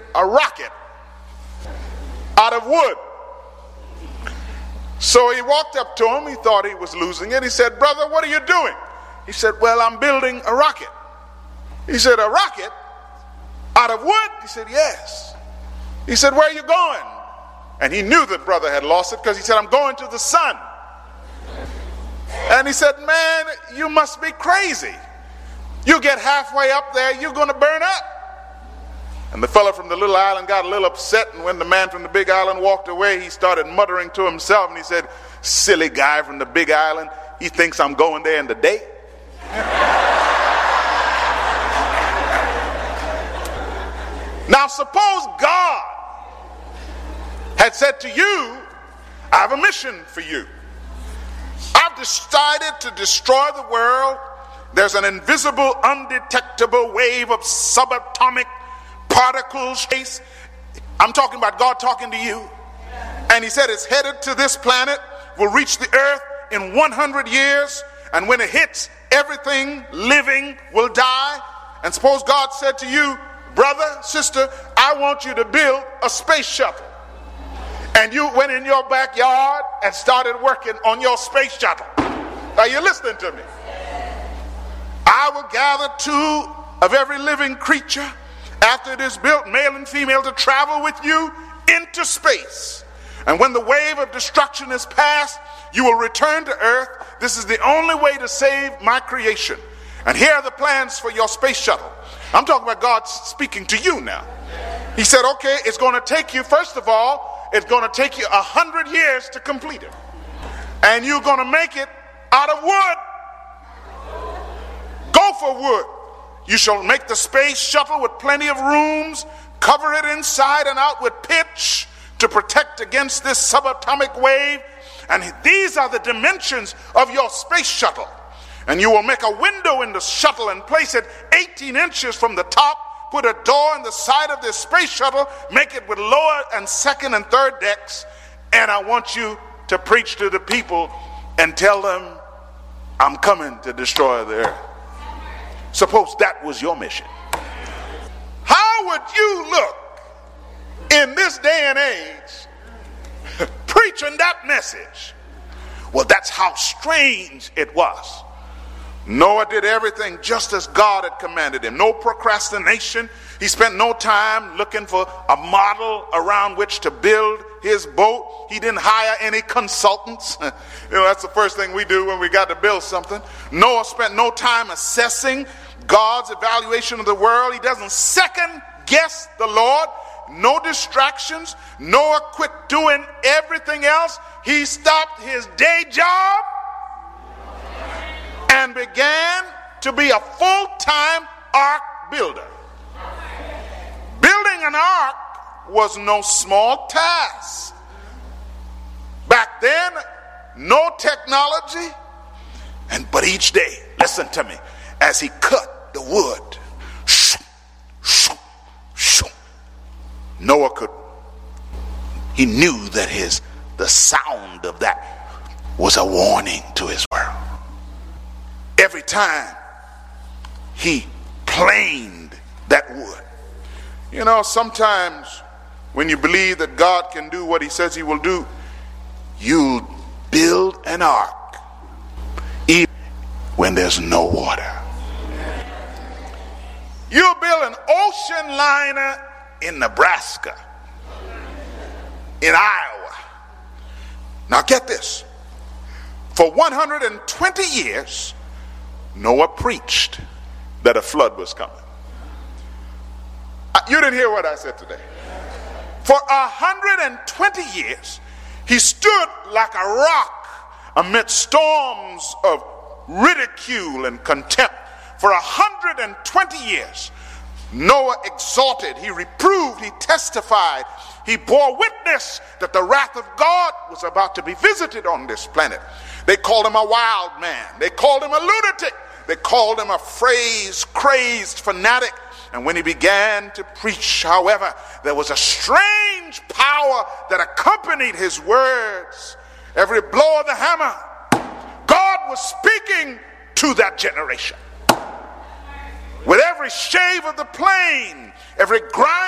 a rocket out of wood. So he walked up to him. He thought he was losing it. He said, "Brother, what are you doing?" He said, "Well, I'm building a rocket." He said, "A rocket out of wood?" He said, "Yes." He said, "Where are you going?" And he knew the brother had lost it because he said, "I'm going to the sun." And he said, "Man, you must be crazy. You get halfway up there, you're going to burn up." And the fellow from the little island got a little upset, and when the man from the big island walked away, he started muttering to himself, and he said, "Silly guy from the big island, he thinks I'm going there in the day." Now suppose God had said to you, "I have a mission for you. I've decided to destroy the world. There's an invisible, undetectable wave of subatomic particles." I'm talking about God talking to you. And he said it's headed to this planet, will reach the earth in 100 years. And when it hits, everything living will die. And suppose God said to you, "Brother, sister, I want you to build a space shuttle." And you went in your backyard and started working on your space shuttle. Are you listening to me? "I will gather 2 of every living creature after it is built, male and female, to travel with you into space. And when the wave of destruction is past, you will return to earth. This is the only way to save my creation. And here are the plans for your space shuttle." I'm talking about God speaking to you now. He said, "Okay, it's going to take you, first of all, it's going to take you 100 years to complete it. And you're going to make it out of wood. Go for wood. You shall make the space shuttle with plenty of rooms, cover it inside and out with pitch to protect against this subatomic wave. And these are the dimensions of your space shuttle. And you will make a window in the shuttle and place it 18 inches from the top. Put a door in the side of this space shuttle. Make it with lower and second and third decks. And I want you to preach to the people and tell them, I'm coming to destroy the earth." Suppose that was your mission. How would you look in this day and age preaching that message? Well, that's how strange it was. Noah did everything just as God had commanded him. No procrastination. He spent no time looking for a model around which to build his boat. He didn't hire any consultants. That's the first thing we do when we got to build something. Noah spent no time assessing God's evaluation of the world. He doesn't second guess the Lord. No distractions. Noah quit doing everything else. He stopped his day job and began to be a full-time ark builder. Building an ark was no small task. Back then, no technology. But each day, listen to me, as he cut the wood, Noah he knew that the sound of that was a warning to his world. Every time he planed that wood. Sometimes when you believe that God can do what he says he will do, you build an ark even when there's no water. You build an ocean liner in Nebraska, in Iowa. Now get this. For 120 years, Noah preached that a flood was coming. You didn't hear what I said today. For 120 years, he stood like a rock amid storms of ridicule and contempt. For 120 years, Noah exalted, he reproved, he testified, he bore witness that the wrath of God was about to be visited on this planet. They called him a wild man. They called him a lunatic. They called him a crazed fanatic. And when he began to preach, however, there was a strange power that accompanied his words. Every blow of the hammer, God was speaking to that generation. With every shave of the plane, every grind